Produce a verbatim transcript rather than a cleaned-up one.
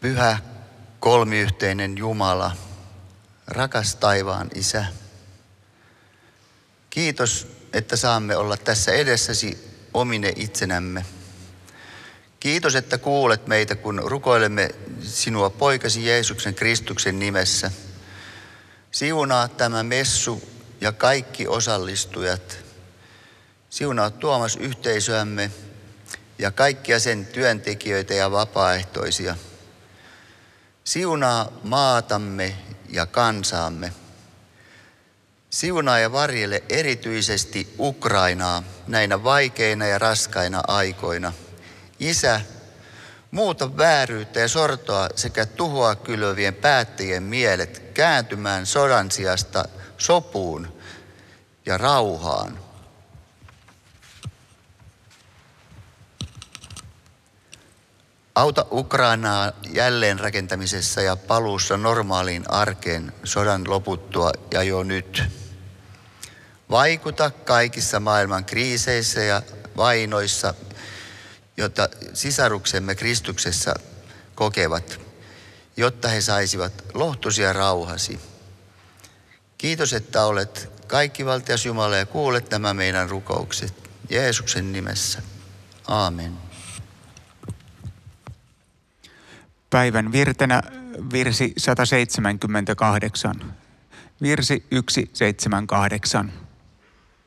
Pyhä kolmiyhteinen Jumala, rakas taivaan Isä. Kiitos, että saamme olla tässä edessäsi omine itsenämme. Kiitos, että kuulet meitä, kun rukoilemme sinua poikasi Jeesuksen Kristuksen nimessä. Siunaa tämä messu ja kaikki osallistujat. Siunaa Tuomas yhteisöämme ja kaikkia sen työntekijöitä ja vapaaehtoisia. Siunaa maatamme ja kansaamme. Siunaa ja varjele erityisesti Ukrainaa näinä vaikeina ja raskaina aikoina. Isä, muuta vääryyttä ja sortoa sekä tuhoa kylvövien päättäjien mielet kääntymään sodan sijasta sopuun ja rauhaan. Auta Ukrainaa jälleenrakentamisessa ja paluussa normaaliin arkeen sodan loputtua ja jo nyt. Vaikuta kaikissa maailman kriiseissä ja vainoissa, jotta sisaruksemme Kristuksessa kokevat, jotta he saisivat lohtuisia rauhasi. Kiitos, että olet kaikkivaltias Jumala ja kuulet nämä meidän rukoukset. Jeesuksen nimessä. Aamen. Päivän virtenä virsi sata seitsemänkymmentäkahdeksan. Virsi sata seitsemänkymmentäkahdeksan.